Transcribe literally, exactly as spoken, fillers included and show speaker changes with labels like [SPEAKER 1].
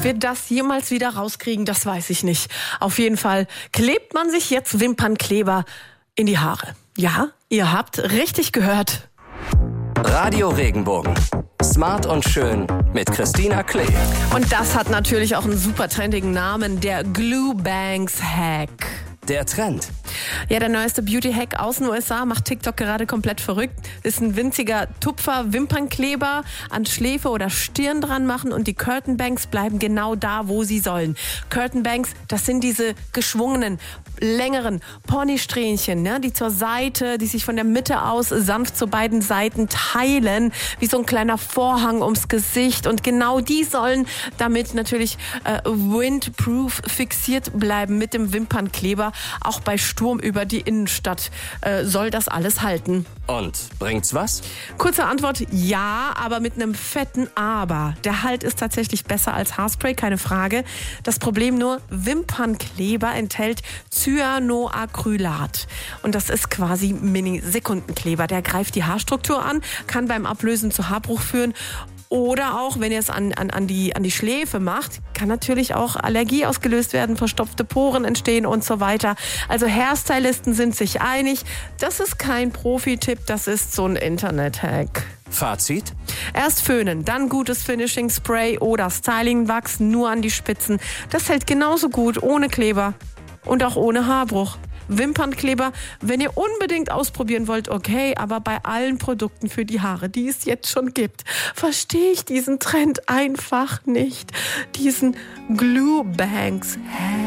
[SPEAKER 1] Ob wir das jemals wieder rauskriegen, das weiß ich nicht. Auf jeden Fall klebt man sich jetzt Wimpernkleber in die Haare. Ja, ihr habt richtig gehört.
[SPEAKER 2] Radio Regenbogen. Smart und schön mit Christina Klee.
[SPEAKER 1] Und das hat natürlich auch einen super trendigen Namen, der Glue Bangs Hack.
[SPEAKER 2] Der Trend.
[SPEAKER 1] Ja, der neueste Beauty-Hack aus den U S A macht TikTok gerade komplett verrückt. Ist ein winziger Tupfer-Wimpernkleber an Schläfe oder Stirn dran machen und die Curtain Bangs bleiben genau da, wo sie sollen. Curtain Bangs, das sind diese geschwungenen, längeren Ponysträhnchen, ne, die zur Seite, die sich von der Mitte aus sanft zu beiden Seiten teilen, wie so ein kleiner Vorhang ums Gesicht. Und genau die sollen damit natürlich äh, windproof fixiert bleiben mit dem Wimpernkleber. Auch bei Sturm über die Innenstadt äh, soll das alles halten.
[SPEAKER 2] Und bringt's was?
[SPEAKER 1] Kurze Antwort, ja, aber mit einem fetten Aber. Der Halt ist tatsächlich besser als Haarspray, keine Frage. Das Problem nur, Wimpernkleber enthält Cyanoacrylat. Und das ist quasi Mini-Sekundenkleber. Der greift die Haarstruktur an, kann beim Ablösen zu Haarbruch führen. Oder auch, wenn ihr es an, an, an, die, an die Schläfe macht, kann natürlich auch Allergie ausgelöst werden, verstopfte Poren entstehen und so weiter. Also Hairstylisten sind sich einig, das ist kein Profi-Tipp, das ist so ein Internet-Hack.
[SPEAKER 2] Fazit?
[SPEAKER 1] Erst föhnen, dann gutes Finishing-Spray oder Styling-Wachs nur an die Spitzen. Das hält genauso gut ohne Kleber und auch ohne Haarbruch. Wimpernkleber, wenn ihr unbedingt ausprobieren wollt, okay, aber bei allen Produkten für die Haare, die es jetzt schon gibt, verstehe ich diesen Trend einfach nicht. Diesen Glue Bangs. Hä?